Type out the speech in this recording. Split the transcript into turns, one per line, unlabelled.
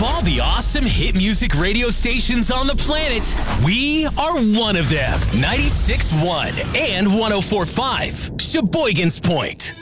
Of all the awesome hit music radio stations on the planet, we are one of them. 96.1 and 104.5, Sheboygan's Point.